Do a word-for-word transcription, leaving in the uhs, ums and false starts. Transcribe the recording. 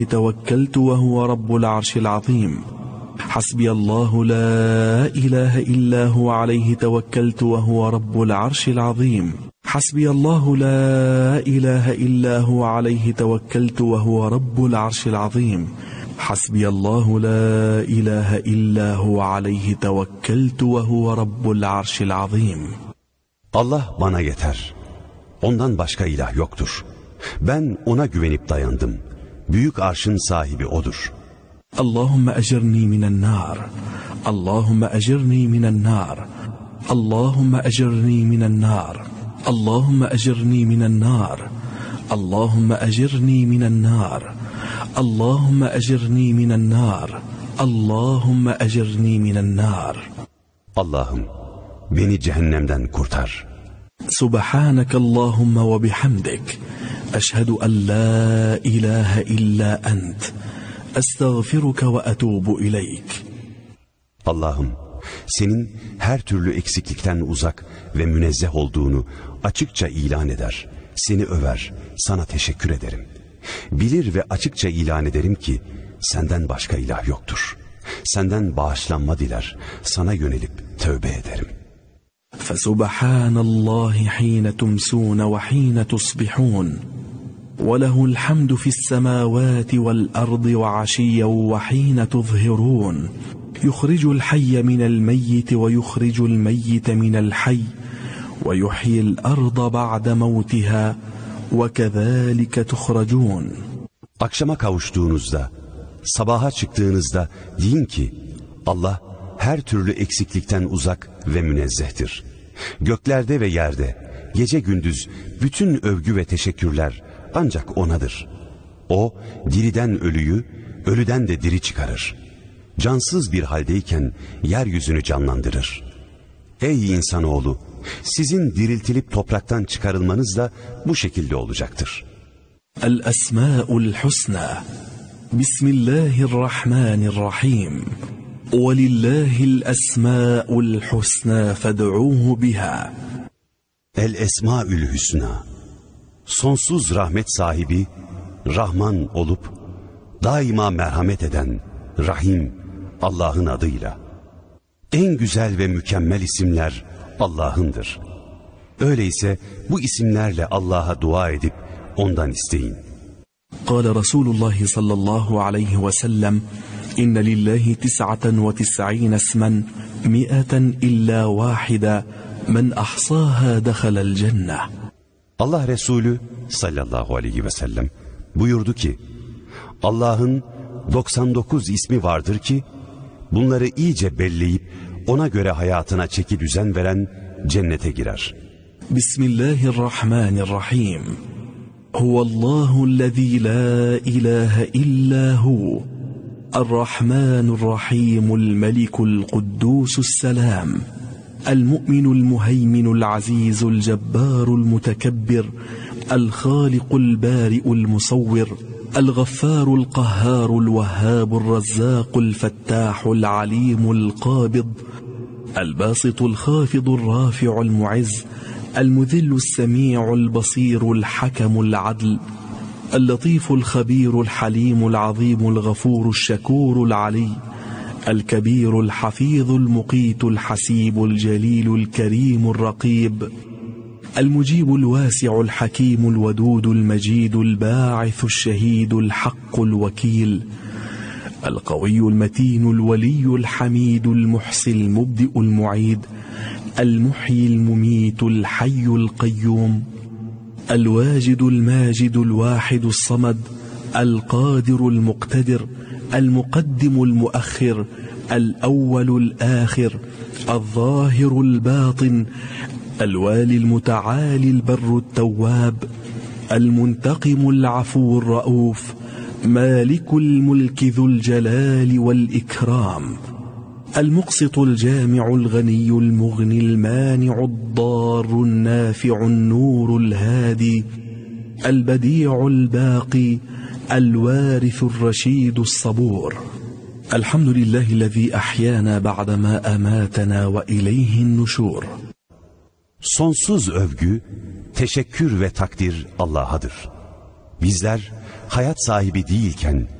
توكلت وهو رب العرش العظيم. حسبي الله لا إله إلا هو عليه توكلت وهو رب العرش العظيم. حسبي الله لا إله إلا هو عليه توكلت وهو رب العرش العظيم. حسبي الله لا إله إلا هو عليه توكلت وهو رب العرش العظيم. Allah bana yeter. Ondan başka ilah yoktur. Ben ona güvenip dayandım. Büyük arşın sahibi odur. Allahümme ecirni minen nar. Allahümme ecirni minen nar. Allahümme ecirni minen nar. Allahümme ecirni minen nar. Allahümme ecirni minen nar. Allahümme ecirni minen nar. Allahümme ecirni minen nar. Allah'ım beni cehennemden kurtar. Subhaneke Allahümme ve bihamdik. Eşhedü en la ilahe illa ent. Estağfiruke ve etubu ileyk. Allah'ım senin her türlü eksiklikten uzak ve münezzeh olduğunu açıkça ilan eder. Seni över, sana teşekkür ederim. Bilir ve açıkça ilan ederim ki senden başka ilah yoktur. Senden bağışlanma diler, sana yönelip tövbe ederim. فَسُبْحَانَ اللّٰهِ حِينَ تُمْسُونَ وَحِينَ تُصْبِحُونَ وَلَهُ الْحَمْدُ فِي السَّمَاوَاتِ وَالْأَرْضِ وَعَشِيًّا وَحِينَ تُظْهِرُونَ يُخْرِجُ الْحَيَّ مِنَ الْمَيِّتِ وَيُخْرِجُ الْمَيِّتَ مِنَ الْحَيِّ وَيُحْيِي الْأَرْضَ بَعْدَ مَوْتِهَا وَكَذَٰلِكَ تُخْرَجُونَ. Akşama kavuştuğunuzda, sabaha çıktığınızda deyin ki Allah her türlü eksiklikten uzak ve münezzehtir. Göklerde ve yerde, gece gündüz bütün övgü ve teşekkürler ancak O'nadır. O diriden ölüyü, ölüden de diri çıkarır. Cansız bir haldeyken yeryüzünü canlandırır. Ey insanoğlu! Sizin diriltilip topraktan çıkarılmanız da bu şekilde olacaktır. El-Esmâ'ul Husna. Bismillahirrahmanirrahim. وَلِلَّهِ الْأَسْمَاءُ الْحُسْنَى فَادْعُوهُ بِهَا. El-Esmaül Hüsna. Sonsuz rahmet sahibi, Rahman olup, daima merhamet eden, Rahim, Allah'ın adıyla. En güzel ve mükemmel isimler Allah'ındır. Öyleyse bu isimlerle Allah'a dua edip ondan isteyin. قال رسول الله صلى الله عليه وسلم إن لله تسعة وتسعين اسما مئة إلا واحدة من أحصاها دخل الجنة. Allah Resulü sallallahu aleyhi ve sellem buyurdu ki Allah'ın doksan dokuz ismi vardır ki bunları iyice belleyip ona göre hayatına çeki düzen veren cennete girer. Bismillahirrahmanirrahim. Huvallahu'llezî la ilahe illâhu. Errahmanurrahimul melikul kuddusus selam. المؤمن المهيمن العزيز الجبار المتكبر الخالق البارئ المصور الغفار القهار الوهاب الرزاق الفتاح العليم القابض الباسط الخافض الرافع المعز المذل السميع البصير الحكم العدل اللطيف الخبير الحليم العظيم الغفور الشكور العلي الكبير الحفيظ المقيت الحسيب الجليل الكريم الرقيب المجيب الواسع الحكيم الودود المجيد الباعث الشهيد الحق الوكيل القوي المتين الولي الحميد المحصي المبدئ المعيد المحيي المميت الحي القيوم الواجد الماجد الواحد الصمد القادر المقتدر المقدم المؤخر الأول الآخر الظاهر الباطن الوالي المتعالي البر التواب المنتقم العفو الرؤوف مالك الملك ذو الجلال والإكرام المقسط الجامع الغني المغني المانع الضار النافع النور الهادي البديع الباقي الوارث الرشيد الصبور الحمد لله الذي أحيانا بعدما أماتنا وإليه النشور. Sonsuz övgü, teşekkür ve takdir Allah'adır. Bizler hayat sahibi değilken